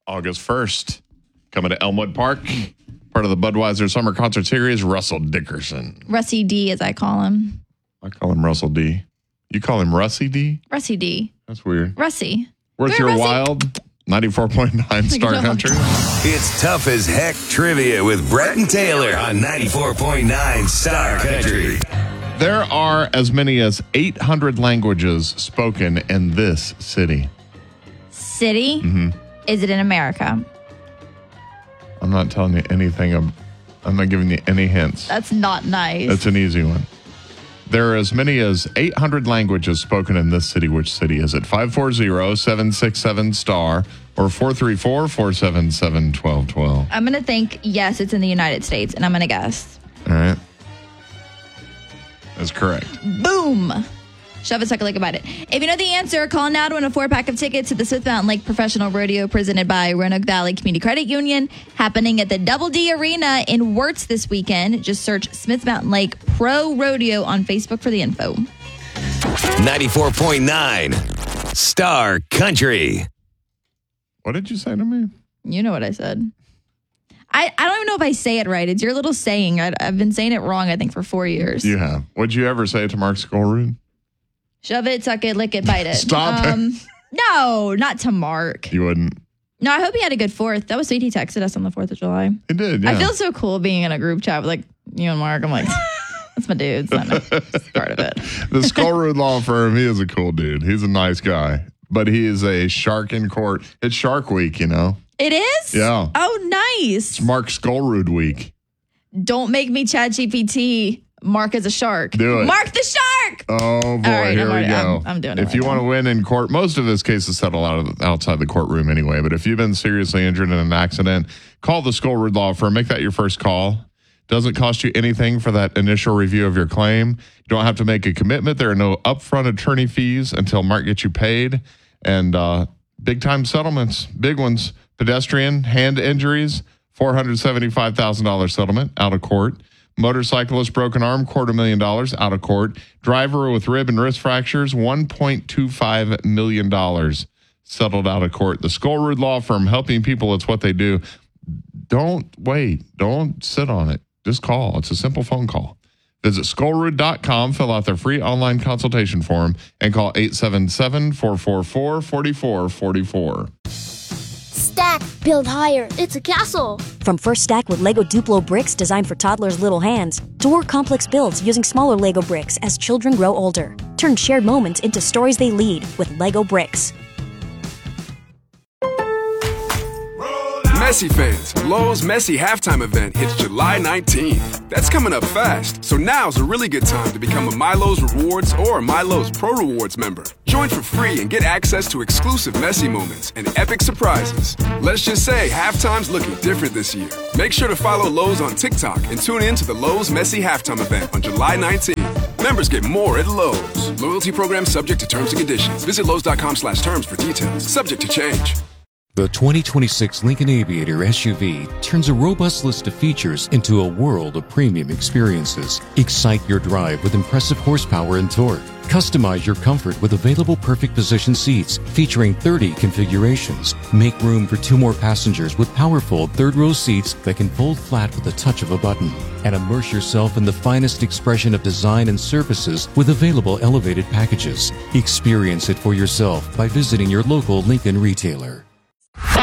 August 1st. Coming to Elmwood Park, part of the Budweiser Summer Concert Series, Russell Dickerson. Russie D, as I call him. I call him Russell D. You call him Russie D? Russie D. That's weird. Russie. Worth your wild, 94.9 Star Country. It's Tough as Heck Trivia with Brett and Taylor on 94.9 Star Country. There are as many as 800 languages spoken in this city. City? Mm-hmm. Is it in America? I'm not telling you anything. I'm not giving you any hints. That's not nice. That's an easy one. There are as many as 800 languages spoken in this city. Which city is it? 540-767-STAR or 434-477-1212. I'm going to think, yes, it's in the United States, and I'm going to guess. All right. That's correct. Boom. Shove it, suck it, like a bite it. If you know the answer, call now to win a 4-pack of tickets to the Smith Mountain Lake Professional Rodeo presented by Roanoke Valley Community Credit Union, happening at the Double D Arena in Wirtz this weekend. Just search Smith Mountain Lake Pro Rodeo on Facebook for the info. 94.9 Star Country. What did you say to me? You know what I said. I don't even know if I say it right. It's your little saying. I've been saying it wrong, I think, for 4 years. You have. Would you ever say it to Mark Skolrud? Shove it, suck it, lick it, bite it. Stop it. No, not to Mark. You wouldn't? No, I hope he had a good 4th. That was sweet. He texted us on the 4th of July. He did, yeah. I feel so cool being in a group chat with like you and Mark. I'm like, that's my dude. It's part of it. The Skolrud Law Firm, he is a cool dude. He's a nice guy. But he is a shark in court. It's Shark Week, you know? It is? Yeah. Oh, nice. It's Mark Skolrud Week. Don't make me ChatGPT Mark as a shark. Do it. Mark the shark. Oh, boy. Right, here we go. I'm doing it. If you want to win in court, most of this case is settled outside the courtroom anyway. But if you've been seriously injured in an accident, call the Skolrud Law Firm. Make that your first call. Doesn't cost you anything for that initial review of your claim. You don't have to make a commitment. There are no upfront attorney fees until Mark gets you paid. And big-time settlements, big ones. Pedestrian, hand injuries, $475,000 settlement out of court. Motorcyclist, broken arm, $250,000 out of court. Driver with rib and wrist fractures, $1.25 million settled out of court. The Skolrud Law Firm, helping people, it's what they do. Don't wait. Don't sit on it. Just call. It's a simple phone call. Visit Skolrud.com, fill out their free online consultation form, and call 877-444-4444. Stack, build higher. It's a castle. From First Stack with Lego Duplo bricks designed for toddlers' little hands, to more complex builds using smaller Lego bricks as children grow older. Turn shared moments into stories they lead with Lego bricks. Messi fans, Lowe's Messi halftime event hits July 19th. That's coming up fast, so now's a really good time to become a MyLowe's Rewards or MyLowe's Pro Rewards member. Join for free and get access to exclusive Messi moments and epic surprises. Let's just say halftime's looking different this year. Make sure to follow Lowe's on TikTok and tune in to the Lowe's Messi halftime event on July 19th. Members get more at Lowe's. Loyalty program subject to terms and conditions. Visit Lowe's.com/terms for details. Subject to change. The 2026 Lincoln Aviator SUV turns a robust list of features into a world of premium experiences. Excite your drive with impressive horsepower and torque. Customize your comfort with available perfect position seats featuring 30 configurations. Make room for 2 more passengers with powerful third-row seats that can fold flat with the touch of a button. And immerse yourself in the finest expression of design and services with available elevated packages. Experience it for yourself by visiting your local Lincoln retailer.